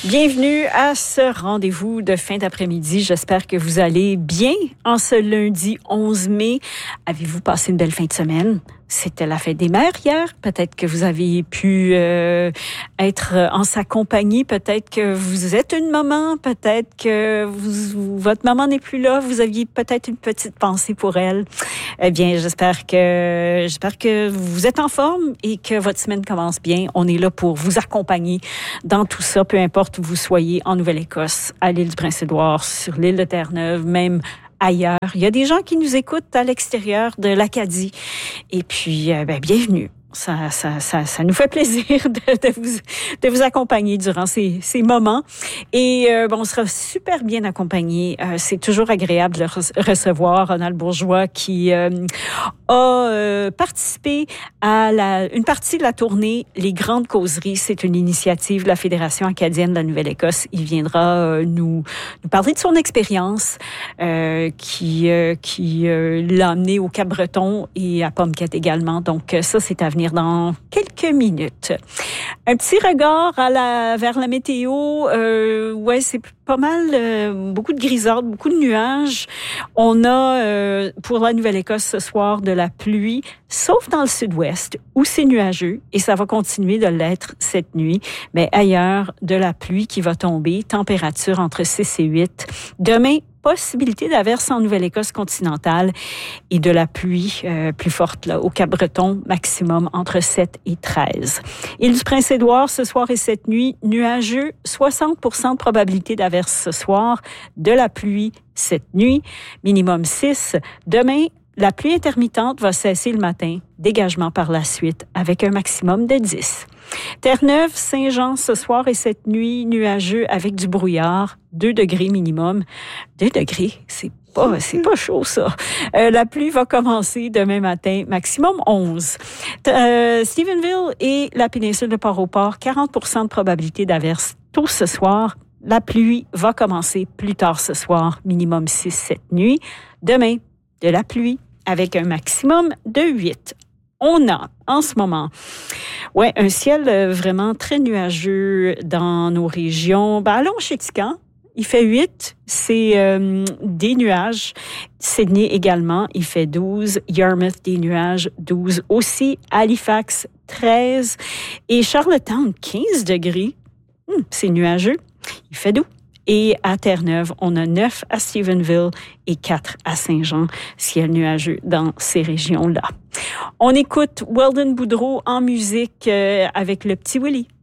Bienvenue à ce rendez-vous de fin d'après-midi. J'espère que vous allez bien en ce lundi 11 mai. Avez-vous passé une belle fin de semaine? C'était la fête des mères hier. Peut-être que vous avez pu être en sa compagnie. Peut-être que vous êtes une maman. Peut-être que votre maman n'est plus là. Vous aviez peut-être une petite pensée pour elle. Eh bien, j'espère que vous êtes en forme et que votre semaine commence bien. On est là pour vous accompagner dans tout ça, peu importe où vous soyez, en Nouvelle-Écosse, à l'île du Prince-Édouard, sur l'île de Terre-Neuve, même ailleurs. Il y a des gens qui nous écoutent à l'extérieur de l'Acadie. Et puis, bienvenue. Ça nous fait plaisir de vous accompagner durant ces moments. Et on sera super bien accompagnés. C'est toujours agréable de recevoir Ronald Bourgeois qui a participé à une partie de la tournée Les Grandes Causeries. C'est une initiative de la Fédération acadienne de la Nouvelle-Écosse. Il viendra nous parler de son expérience qui l'a amené au Cap-Breton et à Pomquet également. Donc ça, c'est à venir dans quelques minutes. Un petit regard vers la météo. C'est pas mal, beaucoup de grisâtres, beaucoup de nuages. On a pour la Nouvelle-Écosse ce soir de la pluie, sauf dans le sud-ouest où c'est nuageux et ça va continuer de l'être cette nuit. Mais ailleurs, de la pluie qui va tomber, température entre 6 et 8. Demain, possibilité d'averse en Nouvelle-Écosse continentale et de la pluie plus forte là, au Cap-Breton, maximum entre 7 et 13. Île du Prince-Édouard, ce soir et cette nuit, nuageux, 60% de probabilité d'averse ce soir, de la pluie cette nuit, minimum 6. Demain, la pluie intermittente va cesser le matin, dégagement par la suite, avec un maximum de 10. Terre-Neuve, Saint-Jean, ce soir et cette nuit, nuageux avec du brouillard, 2 degrés minimum. 2 degrés, c'est pas chaud, ça. La pluie va commencer demain matin, maximum 11. Stephenville et la péninsule de Port-au-Port, 40% de probabilité d'averse tôt ce soir. La pluie va commencer plus tard ce soir, minimum 6 cette nuit. Demain, de la pluie avec un maximum de 8. On a, en ce moment, un ciel vraiment très nuageux dans nos régions. Allons chez Tican, il fait 8, c'est des nuages. Sydney également, il fait 12. Yarmouth, des nuages, 12 aussi. Halifax, 13. Et Charlottetown, 15 degrés. C'est nuageux, il fait doux. Et à Terre-Neuve, on a 9 à Stephenville et 4 à Saint-Jean, ciel nuageux dans ces régions-là. On écoute Weldon Boudreau en musique avec le petit Willy.